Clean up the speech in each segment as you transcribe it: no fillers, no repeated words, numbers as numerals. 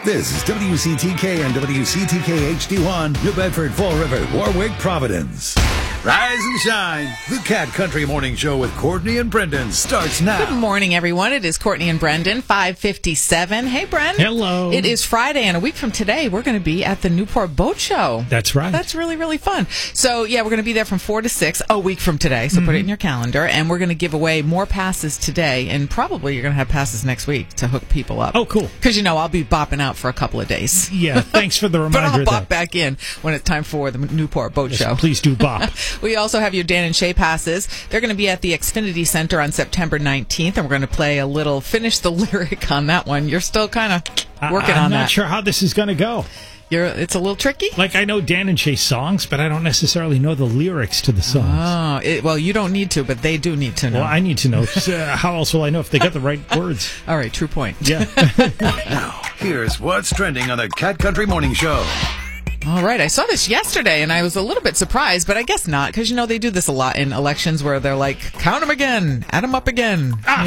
This is WCTK and WCTK HD1, New Bedford, Fall River, Warwick, Providence. Rise and shine. The Cat Country Morning Show with Courtney and Brendan starts now. Good morning, everyone. It is Courtney and Brendan, 5:57. Hey, Bren. Hello. It is Friday, and a week from today, we're going to be at the Newport Boat Show. That's right. That's really, really fun. So, yeah, we're going to be there from 4 to 6, a week from today, so put it in your calendar. And we're going to give away more passes today, and probably you're going to have passes next week to hook people up. Oh, cool. Because, I'll be bopping out for a couple of days. Yeah, thanks for the reminder. But I'll of bop that. back in when it's time for the Newport Boat Show. Please do bop. We also have your Dan and Shay passes. They're going to be at the Xfinity Center on September 19th, and we're going to play a little Finish the Lyric on that one. You're still kind of working on that. I'm not sure how this is going to go. It's a little tricky? Like, I know Dan and Shay songs, but I don't necessarily know the lyrics to the songs. Oh, well, you don't need to, but they do need to know. Well, I need to know. How else will I know if they got the right words? All right, true point. Yeah. Now, here's what's trending on the Cat Country Morning Show. All right, I saw this yesterday, and I was a little bit surprised, but I guess not, because, they do this a lot in elections where they're like, count them again, add them up again,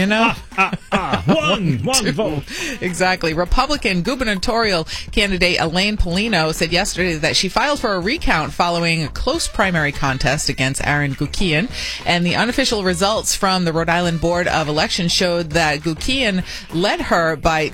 One vote. Exactly. Republican gubernatorial candidate Elaine Paulino said yesterday that she filed for a recount following a close primary contest against Aaron Gukian, and the unofficial results from the Rhode Island Board of Elections showed that Gukian led her by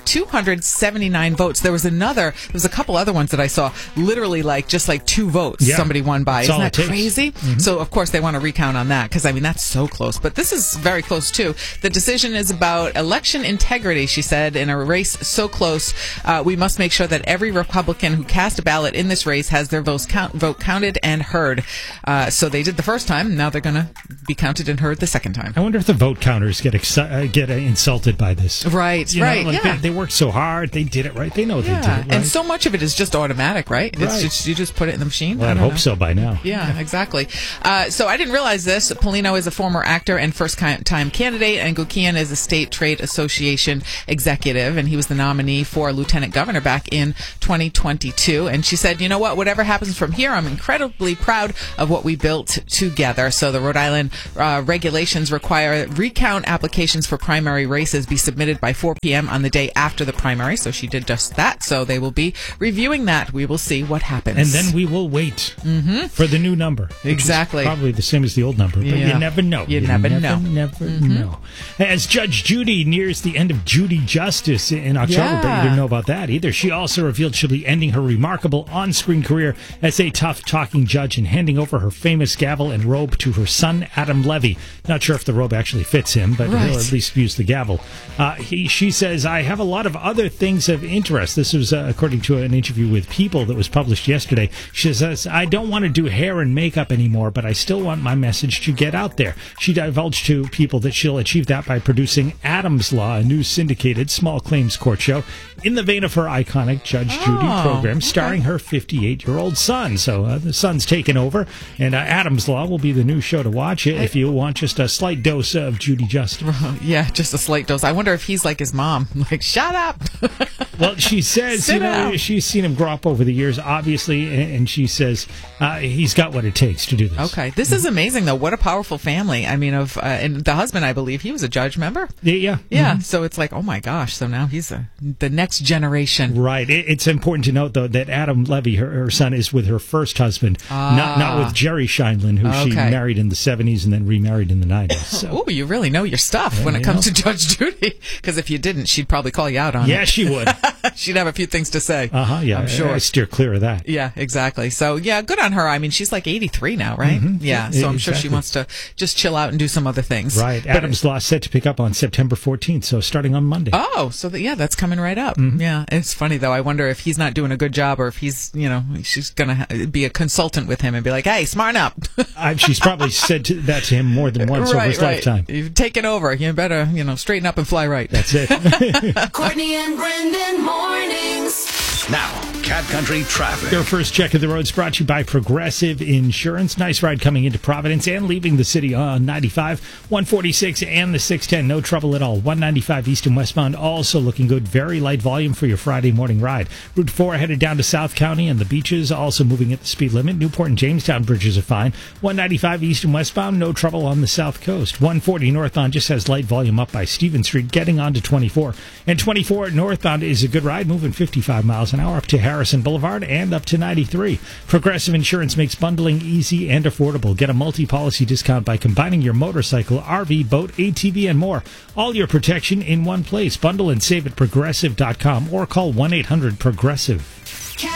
279 votes. There was a couple other ones that I saw, literally just 2 votes somebody won by. Isn't that crazy? Mm-hmm. So, of course, they want to recount on that because, that's so close. But this is very close, too. The decision is about election integrity, she said, in a race so close. We must make sure that every Republican who cast a ballot in this race has their vote counted and heard. So they did the first time. Now they're going to be counted and heard the second time. I wonder if the vote counters get insulted by this. Right, They worked so hard. They did it right. They know they did it right. And so much of it is just automatic, right? Right. You just put it in the machine. Well, I'd hope so by now. Yeah, exactly. So I didn't realize this. Paulino is a former actor and first-time candidate, and Gukian is a state trade association executive, and he was the nominee for lieutenant governor back in 2022. And she said, whatever happens from here, I'm incredibly proud of what we built together. So the Rhode Island regulations require recount applications for primary races be submitted by 4 p.m. on the day after the primary. So she did just that. So they will be reviewing that. We will see what happens. And then we will wait for the new number. Exactly. Probably the same as the old number, but you never know. You never know. Never know. As Judge Judy nears the end of Judy Justice in October, but you didn't know about that either. She also revealed she'll be ending her remarkable on-screen career as a tough-talking judge and handing over her famous gavel and robe to her son, Adam Levy. Not sure if the robe actually fits him, but he'll at least use the gavel. She says, I have a lot of other things of interest. This was according to an interview with People that was published yesterday. She says, I don't want to do hair and makeup anymore, but I still want my message to get out there. She divulged to People that she'll achieve that by producing Adam's Law, a new syndicated small claims court show in the vein of her iconic Judge Judy program, starring her 58-year-old son. So the son's taken over, and Adam's Law will be the new show to watch if you want just a slight dose of Judy Justice. Yeah, just a slight dose. I wonder if he's like his mom, like, shut up. Well, she says, she's seen him grow up over the years, obviously, and she says he's got what it takes to do this. Okay. This is amazing, though. What a powerful family. I mean, and the husband, I believe, he was a judge, remember? Yeah. Yeah. So it's like, oh my gosh. So now he's the next generation. Right. It's important to note, though, that Adam Levy, her son, is with her first husband, not with Jerry Scheindlin, who she married in the 70s and then remarried in the 90s. So. Oh, you really know your stuff when it comes to Judge Judy. Because if you didn't, she'd probably call you out on it. Yeah, she would. She'd have a few things to say. Yeah. I'm sure. I steer clear of that. Yeah, exactly. So, yeah, good on her. I mean, she's like 83 now, right? Mm-hmm. Yeah, so I'm sure she wants to just chill out and do some other things. Right. Adam's Law set to pick up on September 14th, so starting on Monday. Oh, so that's coming right up. Mm-hmm. Yeah, it's funny, though. I wonder if he's not doing a good job or if he's, she's going to be a consultant with him and be like, hey, smarten up. She's probably said that to him more than once over his lifetime. You've taken over. You better, straighten up and fly right. That's it. Courtney and Brendan mornings. Now, Cat Country traffic. Your first check of the roads brought to you by Progressive Insurance. Nice ride coming into Providence and leaving the city on 95, 146 and the 610. No trouble at all. 195 east and westbound also looking good. Very light volume for your Friday morning ride. Route 4 headed down to South County and the beaches also moving at the speed limit. Newport and Jamestown bridges are fine. 195 east and westbound, no trouble on the south coast. 140 northbound just has light volume up by Stevens Street, getting on to 24. And 24 northbound is a good ride, moving 55 miles an hour up to Harrison Boulevard and up to 93. Progressive Insurance makes bundling easy and affordable. Get a multi-policy discount by combining your motorcycle, RV, boat, ATV, and more. All your protection in one place. Bundle and save at Progressive.com or call 1-800-PROGRESSIVE.